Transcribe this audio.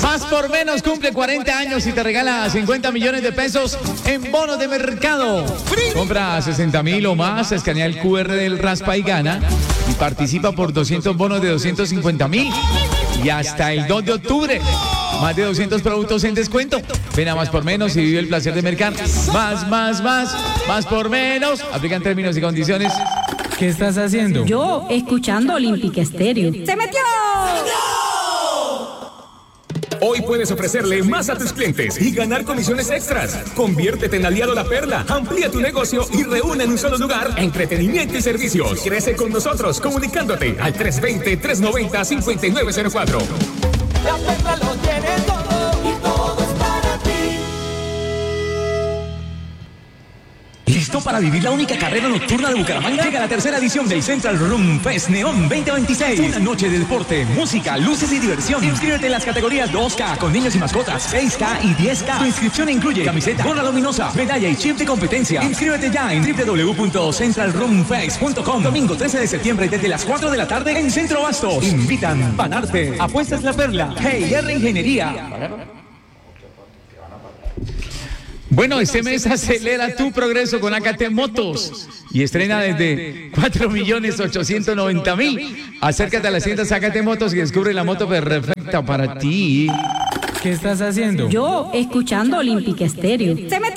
Más por menos cumple 40 años y te regala 50 millones de pesos en bonos de mercado. Compra 60,000 o más, escanea el QR del Raspa y gana. Y participa por 200 bonos de 250,000. Y hasta el 2 de octubre, más de 200 productos en descuento. Ven a Más por Menos y vive el placer de mercar. Más por menos. Aplican términos y condiciones. ¿Qué estás haciendo? Yo, escuchando Olympic Stereo. ¡Se metió! Hoy puedes ofrecerle más a tus clientes y ganar comisiones extras. Conviértete en aliado La Perla, amplía tu negocio y reúne en un solo lugar entretenimiento y servicios. Crece con nosotros comunicándote al 320-390-5904. La Perla lo tiene todo y todo es para ti. ¿Listo para vivir la única carrera nocturna de Bucaramanga? Llega la tercera edición del Central Room Fest Neon 2026. Una noche de deporte, música, luces y diversión. Inscríbete en las categorías 2K con niños y mascotas, 6K y 10K. Tu inscripción incluye camiseta, gorra luminosa, medalla y chip de competencia. Inscríbete ya en www.centralroomfest.com. Domingo 13 de septiembre desde las 4 de la tarde en Centro Bastos. Invitan Panarte, Apuestas La Perla, GIR Ingeniería. Bueno, este mes acelera tu progreso con AKT Motos y estrena desde 4,890,000. Acércate a las tiendas AKT Motos y descubre la moto perfecta para ti. ¿Qué estás haciendo? Yo, escuchando Olympic Stereo. ¡Se metió!